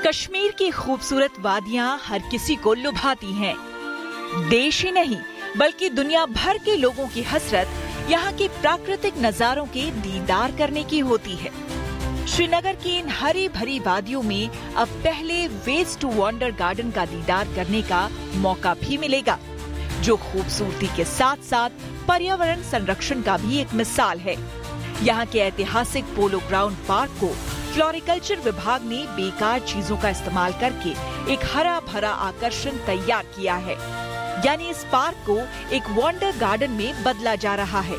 कश्मीर की खूबसूरत वादियां हर किसी को लुभाती हैं। देश ही नहीं बल्कि दुनिया भर के लोगों की हसरत यहाँ के प्राकृतिक नजारों के दीदार करने की होती है। श्रीनगर की इन हरी भरी वादियों में अब पहले वेज टू वंडर गार्डन का दीदार करने का मौका भी मिलेगा, जो खूबसूरती के साथ साथ पर्यावरण संरक्षण का भी एक मिसाल है। यहाँ के ऐतिहासिक पोलो ग्राउंड पार्क को फ्लोरिकल्चर विभाग ने बेकार चीजों का इस्तेमाल करके एक हरा भरा आकर्षण तैयार किया है, यानी इस पार्क को एक वंडर गार्डन में बदला जा रहा है।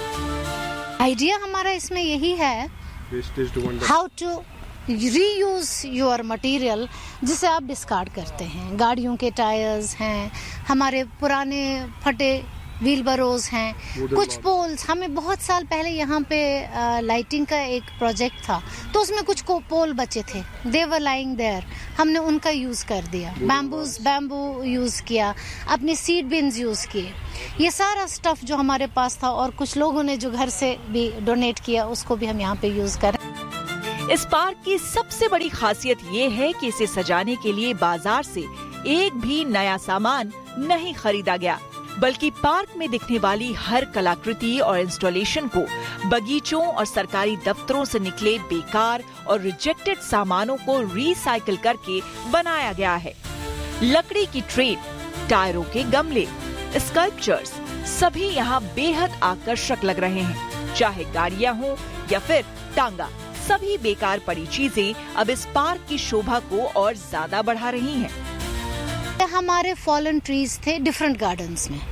आइडिया हमारा इसमें यही है, how to reuse your material, जिसे आप डिस्कार्ड करते हैं। गाड़ियों के टायर्स हैं, हमारे पुराने फटे व्हील बरोज हैं, कुछ पोल्स। हमें बहुत साल पहले यहाँ पे लाइटिंग का एक प्रोजेक्ट था, तो उसमें कुछ पोल बचे थे, दे वर लाइंग देयर, हमने उनका यूज कर दिया। बैम्बू यूज किया, अपने सीड बिन्स यूज किए। ये सारा स्टफ जो हमारे पास था और कुछ लोगों ने जो घर से भी डोनेट किया, उसको भी हम यहाँ पे यूज करें। इस पार्क की सबसे बड़ी खासियत ये है कि इसे सजाने के लिए बाजार से एक भी नया सामान नहीं खरीदा गया, बल्कि पार्क में दिखने वाली हर कलाकृति और इंस्टॉलेशन को बगीचों और सरकारी दफ्तरों से निकले बेकार और रिजेक्टेड सामानों को रिसाइकिल करके बनाया गया है। लकड़ी की ट्रे, टायरों के गमले, स्कल्पचर्स सभी यहाँ बेहद आकर्षक लग रहे हैं। चाहे गाड़ियाँ हों या फिर टांगा, सभी बेकार पड़ी चीजें अब इस पार्क की शोभा को और ज्यादा बढ़ा रही हैं। हमारे फॉलन ट्रीज थे डिफरेंट गार्डन्स में,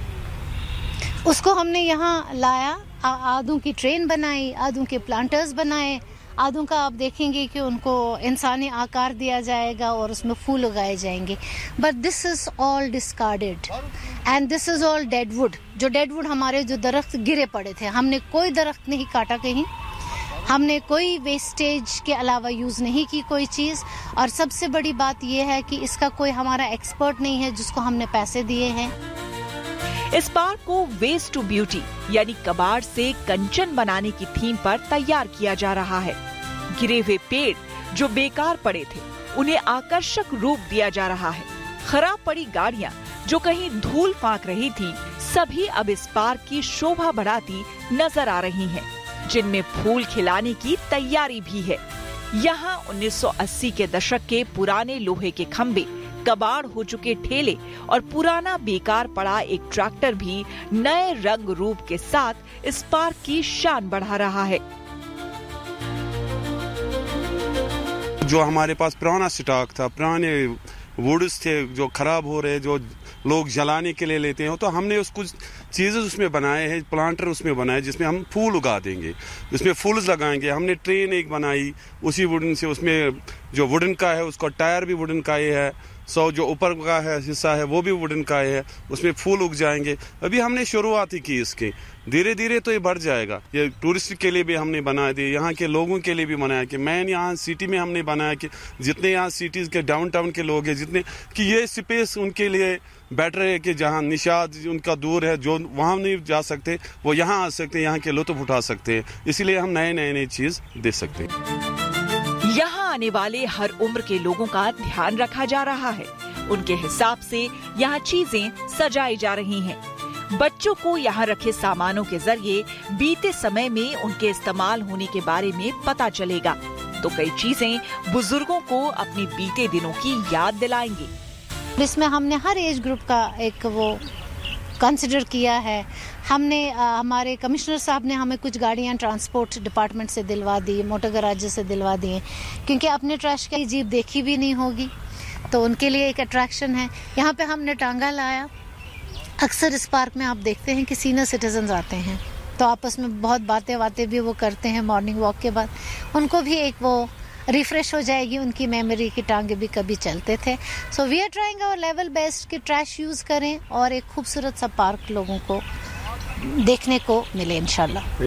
उसको हमने यहाँ लाया, आदों की ट्रेन बनाई, आदों के प्लांटर्स बनाए। आदों का आप देखेंगे कि उनको इंसानी आकार दिया जाएगा और उसमें फूल उगाए जाएंगे। But this is all discarded and this is all deadwood. जो डेडवुड हमारे जो दरख्त गिरे पड़े थे, हमने कोई दरख्त नहीं काटा कहीं, हमने कोई वेस्टेज के अलावा यूज नहीं की कोई चीज। और सबसे बड़ी बात यह है कि इसका कोई हमारा एक्सपर्ट नहीं है जिसको हमने पैसे दिए हैं। इस पार्क को वेस्ट टू ब्यूटी यानी कबाड़ से कंचन बनाने की थीम पर तैयार किया जा रहा है। गिरे हुए पेड़ जो बेकार पड़े थे, उन्हें आकर्षक रूप दिया जा रहा है। खराब पड़ी गाड़ियाँ जो कहीं धूल फांक रही थी, सभी अब इस पार्क की शोभा बढ़ाती नजर आ रही हैं, जिनमें फूल खिलाने की तैयारी भी है। यहाँ 1980 के दशक के पुराने लोहे के खंबे, कबाड़ हो चुके ठेले और पुराना बेकार पड़ा एक ट्रैक्टर भी नए रंग रूप के साथ इस पार्क की शान बढ़ा रहा है। जो हमारे पास पुराना स्टॉक था, पुराने वुड्स थे जो खराब हो रहे, जो लोग जलाने के लिए लेते हैं, तो हमने उसको चीज़ें उसमें बनाए हैं, प्लांटर उसमें बनाए जिसमें हम फूल उगा देंगे, उसमें फूल लगाएंगे। हमने ट्रेन एक बनाई उसी वुडन से, उसमें जो वुडन का है उसका टायर भी वुडन का ही है, जो ऊपर का है हिस्सा है वो भी वुडन का है, उसमें फूल उग जाएंगे। अभी हमने शुरुआत ही की इसके, धीरे धीरे तो ये बढ़ जाएगा। ये टूरिस्ट के लिए भी हमने बना दिए, यहाँ के लोगों के लिए भी बनाया कि मेन यहाँ सिटी में हमने बनाया कि जितने यहाँ सिटीज के डाउनटाउन के लोग हैं, जितने कि ये स्पेस उनके लिए बेटर है कि जहाँ निशाद उनका दूर है, जो वहाँ नहीं जा सकते वो यहाँ आ सकते हैं, यहाँ के लुत्फ उठा सकते हैं। इसीलिए हम नए चीज दे सकते हैं। यहाँ आने वाले हर उम्र के लोगों का ध्यान रखा जा रहा है। उनके हिसाब से यहाँ चीजें सजाई जा रही हैं। बच्चों को यहाँ रखे सामानों के जरिए बीते समय में उनके इस्तेमाल होने के बारे में पता चलेगा, तो कई चीजें बुजुर्गों को अपने बीते दिनों की याद दिलाएंगी। इसमें हमने हर एज ग्रुप का एक वो कंसिडर किया है। हमने हमारे कमिश्नर साहब ने हमें कुछ गाड़ियां ट्रांसपोर्ट डिपार्टमेंट से दिलवा दी, मोटर गराज से दिलवा दी, क्योंकि अपने ट्रैश की जीप देखी भी नहीं होगी, तो उनके लिए एक अट्रैक्शन है। यहाँ पे हमने टांगा लाया। अक्सर इस पार्क में आप देखते हैं कि सीनियर सिटीजन्स आते हैं, तो आपस में बहुत बातें भी वो करते हैं मॉर्निंग वॉक के बाद। उनको भी एक वो रिफ्रेश हो जाएगी, उनकी मेमोरी की टांगे भी कभी चलते थे। So we are trying our level best कि ट्रैश यूज करें और एक खूबसूरत सा पार्क लोगों को देखने को मिले इंशाल्लाह।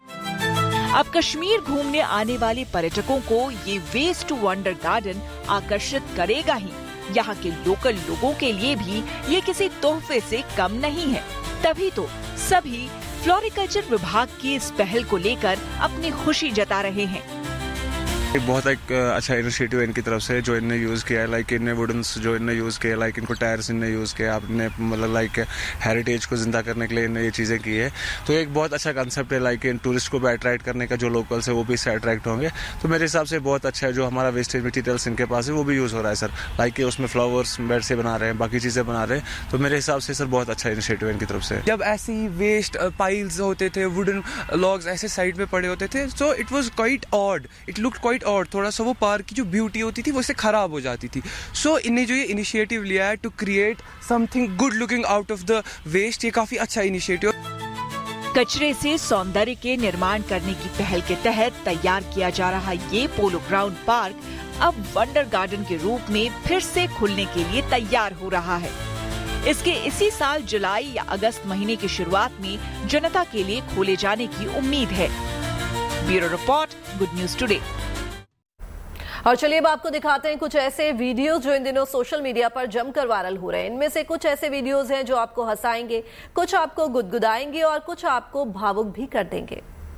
अब कश्मीर घूमने आने वाले पर्यटकों को ये वेस्ट टू वंडर गार्डन आकर्षित करेगा ही, यहाँ के लोकल लोगों के लिए भी ये किसी तोहफे से कम नहीं है। तभी तो सभी फ्लोरिकल्चर विभाग की इस पहल को लेकर अपनी खुशी जता रहे हैं। बहुत एक अच्छा इनिशिएटिव है इनकी तरफ से जो इनने यूज़ किया है, लाइक इनने वुडन्स जो इनने यूज़ किया, लाइक इनको टायर्स इनने यूज़ किया, आपने मतलब लाइक हेरिटेज को जिंदा करने के लिए इन्हें ये चीज़ें की है। तो एक बहुत अच्छा कंसेप्ट है, लाइक इन टूरिस्ट को भी अट्रैक्ट करने का, जो लोकल्स है वो भी इससे अट्रैक्ट होंगे। तो मेरे हिसाब से बहुत अच्छा है, जो हमारा वेस्टेज मटीरियल्स इनके पास है वो भी यूज़ हो रहा है सर, लाइक उसमें फ्लावर्स बेड से बना रहे हैं, बाकी चीज़ें बना रहे हैं। तो मेरे हिसाब से सर बहुत अच्छा इनिशिएटिव है इनकी तरफ से। जब ऐसे ही वेस्ट पाइल्स होते थे, वुडन लॉग्स ऐसे साइड में पड़े होते थे, so it was quite odd, it looked quite odd, थोड़ा सा वो पार्क की जो ब्यूटी होती थी वो इससे खराब हो जाती थी। सो इन्हें जो ये इनिशिएटिव लिया है to create something good looking out of the waste, ये काफी अच्छा इनिशिएटिव। कचरे से सौंदर्य के निर्माण करने की पहल के तहत तैयार किया जा रहा ये पोलो ग्राउंड पार्क अब वंडर गार्डन के रूप में फिर से खुलने के लिए तैयार हो रहा है। इसके इसी साल जुलाई या अगस्त महीने की शुरुआत में जनता के लिए खोले जाने की उम्मीद है। Bureau report, good news today. और चलिए अब आपको दिखाते हैं कुछ ऐसे वीडियोस जो इन दिनों सोशल मीडिया पर जमकर वायरल हो रहे हैं। इनमें से कुछ ऐसे वीडियोस हैं जो आपको हंसाएंगे, कुछ आपको गुदगुदाएंगे और कुछ आपको भावुक भी कर देंगे।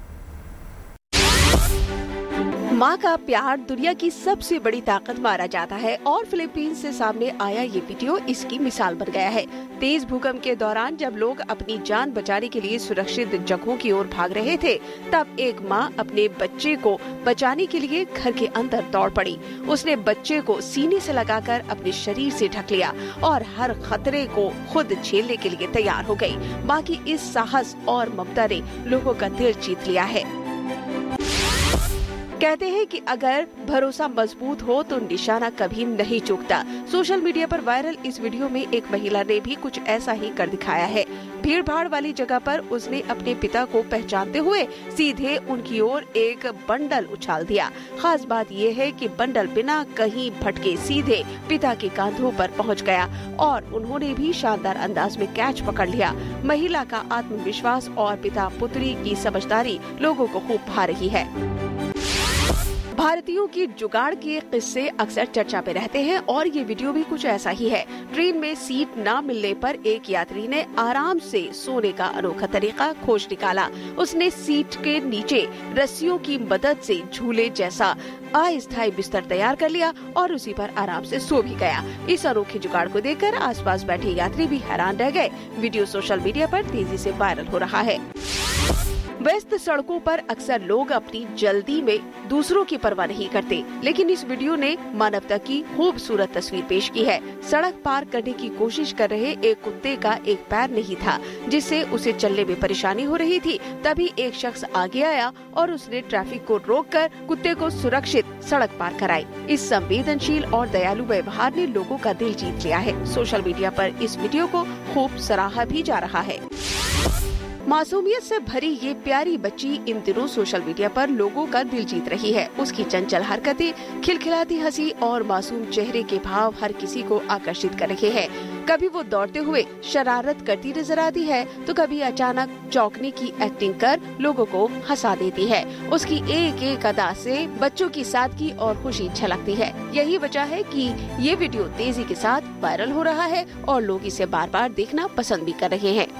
माँ का प्यार दुनिया की सबसे बड़ी ताकत माना जाता है और फिलीपींस से सामने आया ये वीडियो इसकी मिसाल बन गया है। तेज भूकंप के दौरान जब लोग अपनी जान बचाने के लिए सुरक्षित जगहों की ओर भाग रहे थे, तब एक माँ अपने बच्चे को बचाने के लिए घर के अंदर दौड़ पड़ी। उसने बच्चे को सीने से लगाकर अपने शरीर से ढक लिया और हर खतरे को खुद झेलने के लिए तैयार हो गई। माँ की इस साहस और ममता ने लोगों का दिल जीत लिया है। कहते हैं कि अगर भरोसा मजबूत हो तो निशाना कभी नहीं चूकता। सोशल मीडिया पर वायरल इस वीडियो में एक महिला ने भी कुछ ऐसा ही कर दिखाया है। भीड़ भाड़ वाली जगह पर उसने अपने पिता को पहचानते हुए सीधे उनकी ओर एक बंडल उछाल दिया। खास बात यह है कि बंडल बिना कहीं भटके सीधे पिता के कांधों पर पहुंच गया और उन्होंने भी शानदार अंदाज में कैच पकड़ लिया। महिला का आत्मविश्वास और पिता पुत्री की समझदारी लोगों को खूब भा रही है। भारतीयों की जुगाड़ के किस्से अक्सर चर्चा में रहते हैं और ये वीडियो भी कुछ ऐसा ही है। ट्रेन में सीट न मिलने पर एक यात्री ने आराम से सोने का अनोखा तरीका खोज निकाला। उसने सीट के नीचे रस्सियों की मदद से झूले जैसा अस्थायी बिस्तर तैयार कर लिया और उसी पर आराम से सो भी गया। इस अनोखे जुगाड़ को देखकर आसपास बैठे यात्री भी हैरान रह गए। वीडियो सोशल मीडिया पर तेजी से वायरल हो रहा है। व्यस्त सड़कों पर अक्सर लोग अपनी जल्दी में दूसरों की परवाह नहीं करते, लेकिन इस वीडियो ने मानवता की खूबसूरत तस्वीर पेश की है। सड़क पार करने की कोशिश कर रहे एक कुत्ते का एक पैर नहीं था, जिससे उसे चलने में परेशानी हो रही थी। तभी एक शख्स आगे आया और उसने ट्रैफिक को रोककर कुत्ते को सुरक्षित सड़क पार कराई। इस संवेदनशील और दयालु व्यवहार ने लोगों का दिल जीत लिया है। सोशल मीडिया पर इस वीडियो को खूब सराहा भी जा रहा है। मासूमियत से भरी ये प्यारी बच्ची इन दिनों सोशल मीडिया पर लोगों का दिल जीत रही है। उसकी चंचल हरकतें, खिलखिलाती हंसी और मासूम चेहरे के भाव हर किसी को आकर्षित कर रहे हैं। कभी वो दौड़ते हुए शरारत करती नजर आती है तो कभी अचानक चौंकने की एक्टिंग कर लोगों को हंसा देती है। उसकी एक एक अदा से बच्चों की सादगी और खुशी झलकती है। यही वजह है कि ये वीडियो तेजी के साथ वायरल हो रहा है और लोग इसे बार बार देखना पसंद भी कर रहे हैं।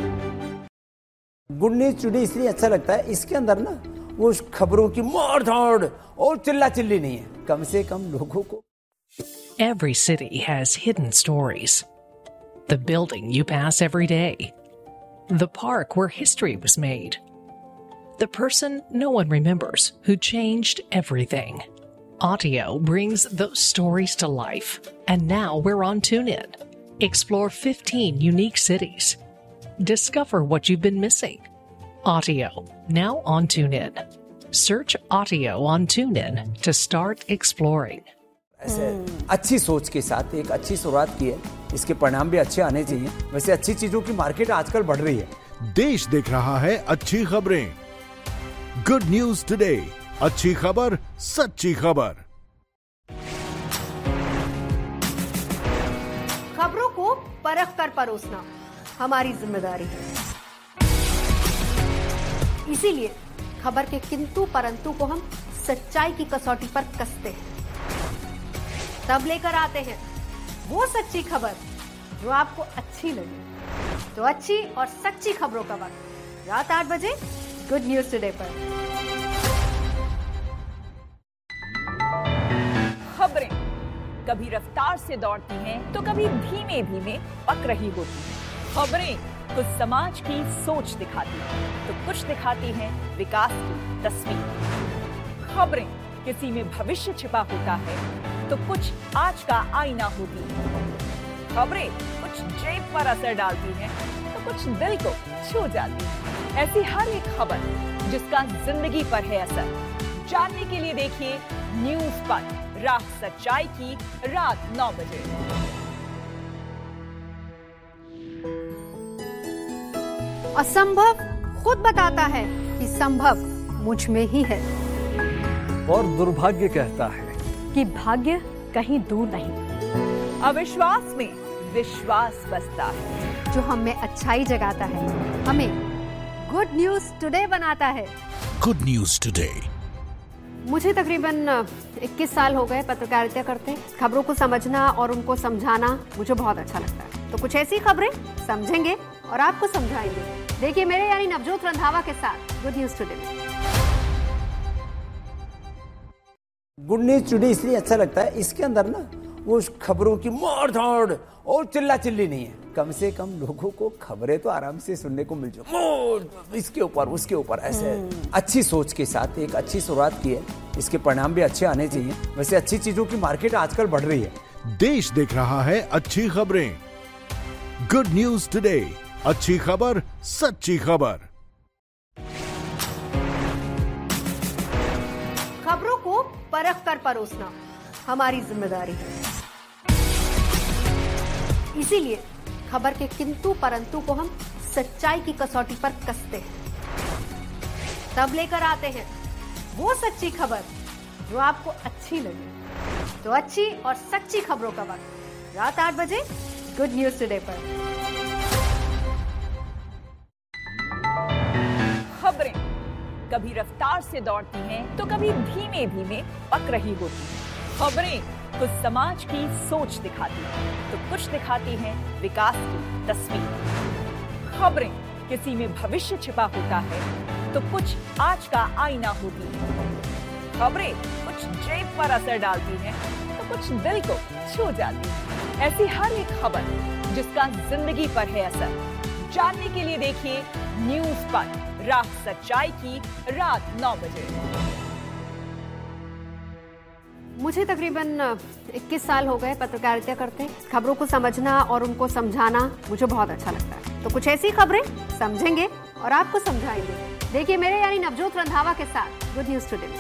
गुड न्यूज टुडे इसलिए अच्छा लगता है, इसके अंदर ना वो खबरों की मार धाड़ और चिल्ला चिल्ली नहीं है, कम से कम लोगों को। Every city has hidden stories. The building you pass every day. The park where history was made. The person no one remembers who changed everything. Audio brings those stories to life. And now we're on TuneIn. Explore 15 unique cities. Discover what you've been missing. Audio, now on TuneIn. Search Audio on TuneIn to start exploring. ऐसे अच्छी सोच के साथ एक अच्छी शुरुआत की है, इसके परिणाम भी अच्छे आने चाहिए। वैसे अच्छी चीजों की मार्केट आजकल बढ़ रही है। देश देख रहा है अच्छी खबरें। गुड न्यूज टुडे, अच्छी खबर, सच्ची खबर। खबरों को परख कर परोसना हमारी जिम्मेदारी है। इसीलिए खबर के किंतु परंतु को हम सच्चाई की कसौटी पर कसते हैं, तब लेकर आते हैं वो सच्ची खबर जो आपको अच्छी लगे। तो अच्छी और सच्ची खबरों का वक्त रात 8 बजे गुड न्यूज टुडे पर। खबरें कभी रफ्तार से दौड़ती हैं तो कभी धीमे धीमे पक रही होती हैं। खबरें कुछ समाज की सोच दिखाती हैं तो कुछ दिखाती हैं विकास की तस्वीर। खबरें किसी में भविष्य छिपा होता है तो कुछ आज का आईना होती है। खबरें कुछ जेब पर असर डालती हैं तो कुछ दिल को छू जाती है। ऐसी हर एक खबर जिसका जिंदगी पर है असर, जानने के लिए देखिए न्यूज़ पर राह सच्चाई की रात 9 बजे। असंभव खुद बताता है कि संभव मुझ में ही है, और दुर्भाग्य कहता है कि भाग्य कहीं दूर नहीं। अविश्वास में विश्वास बसता है, जो हम में अच्छाई जगाता है, हमें गुड न्यूज टुडे बनाता है। Good news today. मुझे तकरीबन 21 साल हो गए पत्रकारिता करते। खबरों को समझना और उनको समझाना मुझे बहुत अच्छा लगता है। तो कुछ ऐसी खबरें समझेंगे और आपको समझाएंगे। देखिए मेरे यानी नवजोत रंधावा के साथ good news today. Good news today इसलिए अच्छा लगता है, इसके अंदर ना वो खबरों की मार धाड़ और चिल्ला चिल्ली नहीं है। कम से कम लोगों को खबरें तो आराम से सुनने को मिल जाए, इसके ऊपर उसके ऊपर ऐसे अच्छी सोच के साथ एक अच्छी शुरुआत की है। इसके परिणाम भी अच्छे आने चाहिए। वैसे अच्छी चीजों की मार्केट आजकल बढ़ रही है। देश देख रहा है अच्छी खबरें। गुड न्यूज टुडे, अच्छी खबर सच्ची खबर। खबरों को परख कर परोसना हमारी जिम्मेदारी है। इसीलिए खबर के किंतु परंतु को हम सच्चाई की कसौटी पर कसते हैं, तब लेकर आते हैं वो सच्ची खबर जो आपको अच्छी लगे। तो अच्छी और सच्ची खबरों का वक्त रात 8 बजे गुड न्यूज टुडे पर। खबरें कभी रफ्तार से दौड़ती हैं तो कभी धीमे धीमे पक रही होती हैं। खबरें कुछ समाज की सोच दिखाती हैं तो कुछ दिखाती हैं विकास की तस्वीर। खबरें किसी में भविष्य छिपा होता है तो कुछ आज का आईना होती है। खबरें कुछ जेब पर असर डालती हैं तो कुछ दिल को छू जाती है। ऐसी हर एक खबर जिसका जिंदगी पर है असर, जानने के लिए देखिए न्यूज़ पर राह सच्चाई की रात 9 बजे। मुझे तकरीबन 21 साल हो गए पत्रकारिता करते। खबरों को समझना और उनको समझाना मुझे बहुत अच्छा लगता है। तो कुछ ऐसी खबरें समझेंगे और आपको समझाएंगे। देखिए मेरे यानी नवजोत रंधावा के साथ good news today.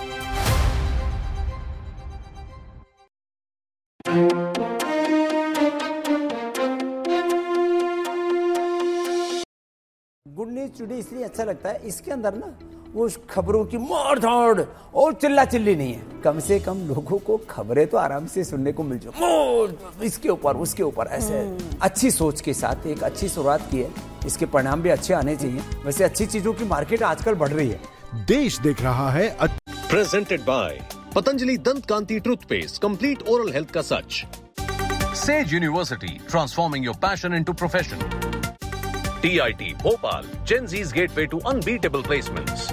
Good news today इसलिए अच्छा लगता है, इसके अंदर ना वो खबरों की मार धाड़ और चिल्ला चिल्ली नहीं है। कम से कम लोगों को खबरें तो आराम से सुनने को मिल जाए, इसके ऊपर उसके ऊपर ऐसे अच्छी सोच के साथ एक अच्छी शुरुआत की है। इसके परिणाम भी अच्छे आने चाहिए। वैसे अच्छी चीजों की मार्केट आजकल बढ़ रही है। देश देख रहा है। प्रेजेंटेड बाय पतंजलि दंत कांति टूथपेस्ट, कंप्लीट ओरल हेल्थ का सच। Says university, transforming your passion into profession. TIT Bhopal, Gen Z's gateway to unbeatable placements.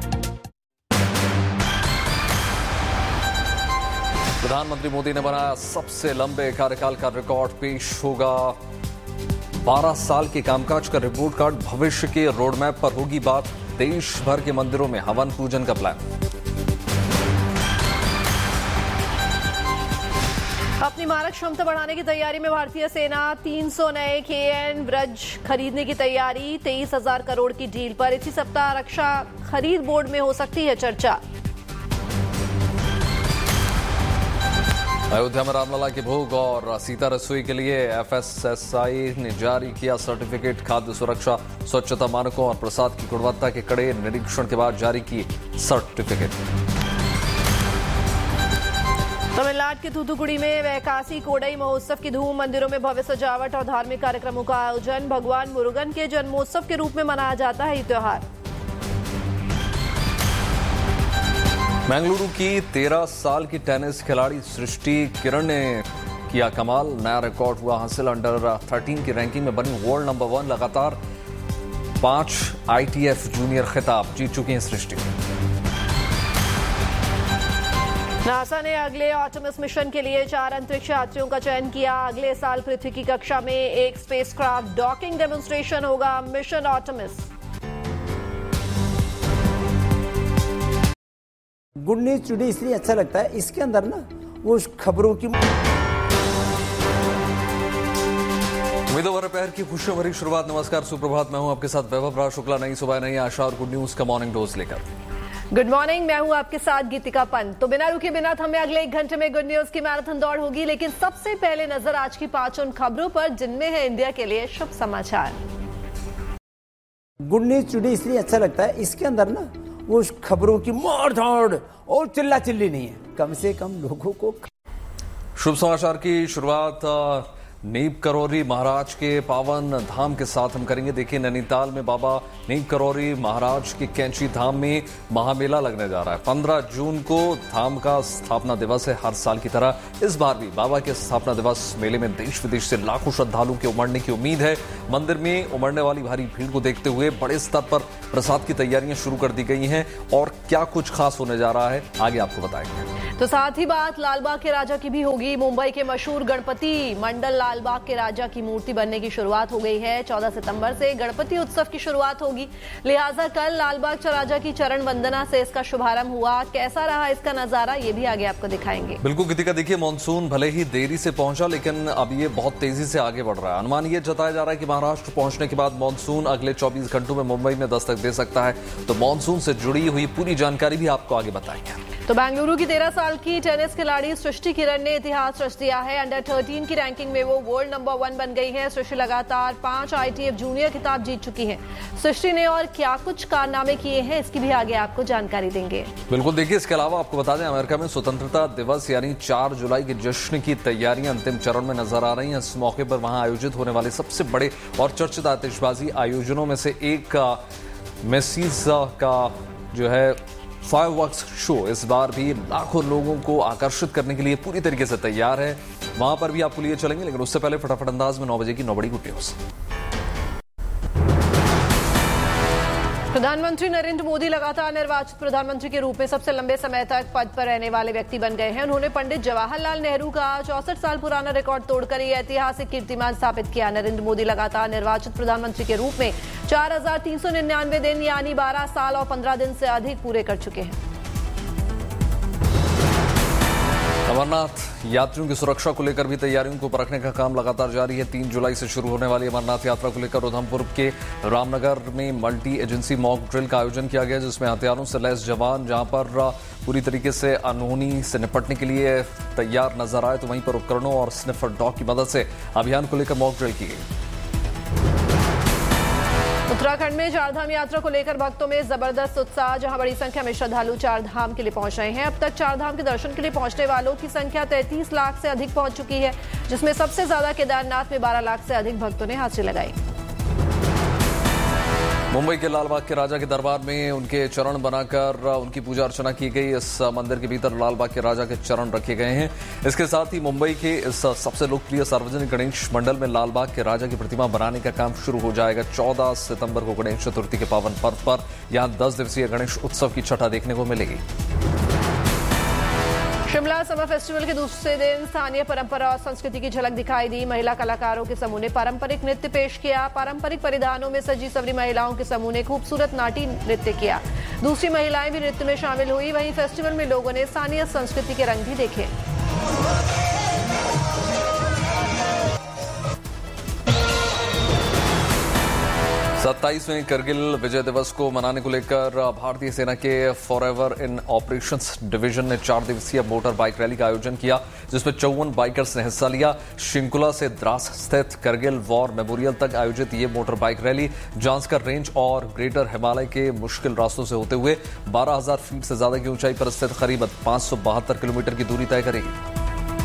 प्रधानमंत्री मोदी ने बनाया सबसे लंबे कार्यकाल का रिकॉर्ड, पेश होगा 12 साल के कामकाज का रिपोर्ट कार्ड। भविष्य के रोडमैप पर होगी बात। देश भर के मंदिरों में हवन पूजन का प्लान। अपनी मारक क्षमता बढ़ाने की तैयारी में भारतीय सेना 300 नए KN ब्रज खरीदने की तैयारी। 23,000 करोड़ की डील पर इसी सप्ताह रक्षा खरीद बोर्ड में हो सकती है चर्चा। अयोध्या में रामलला के भोग और सीता रसोई के लिए FSSAI ने जारी किया सर्टिफिकेट। खाद्य सुरक्षा, स्वच्छता मानकों और प्रसाद की गुणवत्ता के कड़े निरीक्षण के बाद जारी की सर्टिफिकेट। तमिलनाडु के थूथुकुड़ी में वैकासी कोडई महोत्सव की धूम। मंदिरों में भव्य सजावट और धार्मिक कार्यक्रमों का आयोजन। भगवान मुरुगन के जन्मोत्सव के रूप में मनाया जाता है ये त्योहार। बेंगलुरु की 13 साल की टेनिस खिलाड़ी सृष्टि किरण ने किया कमाल। नया रिकॉर्ड हुआ हासिल। अंडर 13 की रैंकिंग में बनी वर्ल्ड नंबर 1। लगातार 5 ITF जूनियर खिताब जीत चुकी हैं सृष्टि। नासा ने अगले आर्टेमिस मिशन के लिए 4 अंतरिक्ष यात्रियों का चयन किया। अगले साल पृथ्वी की कक्षा में एक स्पेसक्राफ्ट डॉकिंग डेमोन्स्ट्रेशन होगा, mission Artemis. Good news today इसलिए अच्छा लगता है, इसके अंदर ना वो खबरों की उम्मीदों दोपहर की खुशियों भरी शुरुआत। नमस्कार, सुप्रभात। मैं हूं आपके साथ वैभव राज शुक्ला। नई सुबह, नई आशा और गुड न्यूज का मॉर्निंग डोज लेकर। गुड मॉर्निंग, मैं हूं आपके साथ गीतिका पंत। तो बिना रुके बिना थमे अगले 1 घंटे में गुड न्यूज की मैराथन दौड़ होगी, लेकिन सबसे पहले नजर आज की 5 उन खबरों पर जिनमें है इंडिया के लिए शुभ समाचार। गुड न्यूज टुडे इसलिए अच्छा लगता है, इसके अंदर ना वो खबरों की मार धाड़ और चिल्ला चिल्ली नहीं है, कम से कम लोगों को। शुभ समाचार की शुरुआत नीम करौरी महाराज के पावन धाम के साथ हम करेंगे। देखिए, नैनीताल में बाबा नीम करौरी महाराज के कैंची धाम में महामेला लगने जा रहा है। 15 जून को धाम का स्थापना दिवस है। हर साल की तरह इस बार भी बाबा के स्थापना दिवस मेले में देश विदेश से लाखों श्रद्धालुओं के उमड़ने की उम्मीद है। मंदिर में उमड़ने वाली भारी भीड़ को देखते हुए बड़े स्तर पर प्रसाद की तैयारियां शुरू कर दी गई हैं। और क्या कुछ खास होने जा रहा है, आगे आपको बताएंगे। तो साथ ही बात लालबाग के राजा की भी होगी। मुंबई के मशहूर गणपति मंडल लालबाग के राजा की मूर्ति बनने की शुरुआत हो गई है। 14 सितंबर से गणपति उत्सव की शुरुआत होगी, लिहाजा कल लालबाग राजा की चरण वंदना से इसका शुभारंभ हुआ। कैसा रहा इसका नजारा, ये भी आगे आपको दिखाएंगे। बिल्कुल गीतिका, देखिए मानसून भले ही देरी से पहुंचा, लेकिन अब ये बहुत तेजी से आगे बढ़ रहा है। अनुमान ये जताया जा रहा है कि महाराष्ट्र पहुंचने के बाद मानसून अगले 24 घंटों में मुंबई में दस्तक दे सकता है। तो मानसून से जुड़ी हुई पूरी जानकारी भी आपको आगे बताएंगे। तो बेंगलुरु की 13 साल की टेनिस खिलाड़ी सृष्टि किरण ने इतिहास रच दिया है। अंडर 13 की रैंकिंग में वो वर्ल्ड नंबर 1 बन गई है। सृष्टि लगातार 5 ITF जूनियर खिताब जीत चुकी है। सृष्टि ने और क्या कुछ कारनामे किए हैं, इसकी भी आगे आपको जानकारी देंगे। बिल्कुल, देखिए इसके अलावा आपको बता दें, अमेरिका में स्वतंत्रता दिवस यानी 4 जुलाई के जश्न की तैयारियां अंतिम चरण में नजर आ रही हैं। इस मौके पर वहां आयोजित होने वाले सबसे बड़े और चर्चित आतिशबाजी आयोजनों में से एक मैसीज का जो है फायरवर्क्स शो इस बार भी लाखों लोगों को आकर्षित करने के लिए पूरी तरीके से तैयार है। वहां पर भी आपको लिए चलेंगे, लेकिन उससे पहले फटाफट अंदाज में 9 बजे की 9 बड़ी गुड न्यूज। प्रधानमंत्री नरेंद्र मोदी लगातार निर्वाचित प्रधानमंत्री के रूप में सबसे लंबे समय तक पद पर रहने वाले व्यक्ति बन गए हैं। उन्होंने पंडित जवाहरलाल नेहरू का 64 साल पुराना रिकॉर्ड तोड़कर ये ऐतिहासिक कीर्तिमान स्थापित किया। नरेंद्र मोदी लगातार निर्वाचित प्रधानमंत्री के रूप में 4399 दिन यानी 12 साल और 15 दिन से अधिक पूरे कर चुके हैं। अमरनाथ यात्रियों की सुरक्षा को लेकर भी तैयारियों को परखने का काम लगातार जारी है। 3 जुलाई से शुरू होने वाली अमरनाथ यात्रा को लेकर उधमपुर के रामनगर में मल्टी एजेंसी मॉक ड्रिल का आयोजन किया गया, जिसमें हथियारों से लैस जवान जहां पर पूरी तरीके से अनहोनी से निपटने के लिए तैयार नजर आए, तो वहीं पर उपकरणों और स्निफर डॉग की मदद से अभियान को लेकर मॉक ड्रिल की गई। उत्तराखंड में चारधाम यात्रा को लेकर भक्तों में जबरदस्त उत्साह, जहां बड़ी संख्या में श्रद्धालु चारधाम के लिए पहुंच रहे हैं। अब तक चारधाम के दर्शन के लिए पहुंचने वालों की संख्या 33 लाख से अधिक पहुंच चुकी है, जिसमें सबसे ज्यादा केदारनाथ में 12 लाख से अधिक भक्तों ने हाजिरी लगाई। मुंबई के लालबाग के राजा के दरबार में उनके चरण बनाकर उनकी पूजा अर्चना की गई। इस मंदिर के भीतर लालबाग के राजा के चरण रखे गए हैं। इसके साथ ही मुंबई के इस सबसे लोकप्रिय सार्वजनिक गणेश मंडल में लालबाग के राजा की प्रतिमा बनाने का काम शुरू हो जाएगा। 14 सितंबर को गणेश चतुर्थी के पावन पर्व पर यहां 10 दिवसीय गणेश उत्सव की छठा देखने को मिलेगी। शिमला समर फेस्टिवल के दूसरे दिन स्थानीय परंपरा और संस्कृति की झलक दिखाई दी। महिला कलाकारों के समूह ने पारंपरिक नृत्य पेश किया। पारंपरिक परिधानों में सजी सवरी महिलाओं के समूह ने खूबसूरत नाटी नृत्य किया। दूसरी महिलाएं भी नृत्य में शामिल हुई। वहीं फेस्टिवल में लोगों ने स्थानीय संस्कृति के रंग भी देखे। 27वें करगिल विजय दिवस को मनाने को लेकर भारतीय सेना के फॉरएवर इन ऑपरेशंस डिवीजन ने 4 दिवसीय मोटर बाइक रैली का आयोजन किया, जिसमें 54 बाइकर्स ने हिस्सा लिया। शिंकुला से द्रास स्थित करगिल वॉर मेमोरियल तक आयोजित ये motor bike rally Zanskar range और ग्रेटर हिमालय के मुश्किल रास्तों से होते हुए 12,000 फीट से ज्यादा की ऊंचाई पर स्थित करीब 572 किलोमीटर की दूरी तय करेगी।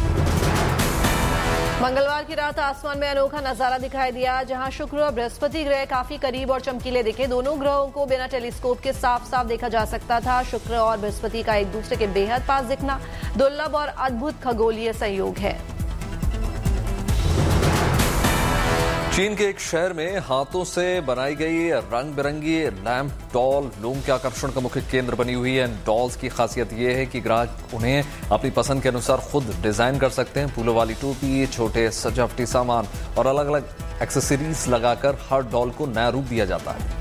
मंगलवार की रात आसमान में अनोखा नजारा दिखाई दिया, जहां शुक्र और बृहस्पति ग्रह काफी करीब और चमकीले दिखे। दोनों ग्रहों को बिना टेलीस्कोप के साफ साफ देखा जा सकता था। शुक्र और बृहस्पति का एक दूसरे के बेहद पास दिखना दुर्लभ और अद्भुत खगोलीय संयोग है। चीन के एक शहर में हाथों से बनाई गई रंग बिरंगी लैंप डॉल लोगों के आकर्षण का मुख्य केंद्र बनी हुई है। डॉल्स की खासियत यह है कि ग्राहक उन्हें अपनी पसंद के अनुसार खुद डिजाइन कर सकते हैं। फूलों वाली टोपी, छोटे सजावटी सामान और अलग अलग एक्सेसरीज लगाकर हर डॉल को नया रूप दिया जाता है।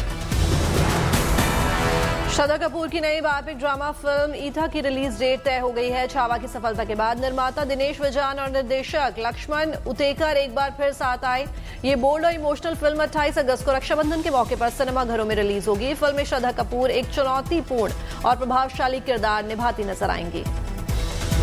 श्रद्धा कपूर की नई बायोपिक ड्रामा फिल्म ईथा की रिलीज डेट तय हो गई है। छावा की सफलता के बाद निर्माता दिनेश विजयन और निर्देशक लक्ष्मण उतेकर एक बार फिर साथ आए। ये बोल्ड और इमोशनल फिल्म 28 अगस्त को रक्षाबंधन के मौके पर सिनेमाघरों में रिलीज होगी। फिल्म में श्रद्धा कपूर एक चुनौतीपूर्ण और प्रभावशाली किरदार निभाती नजर आएंगी।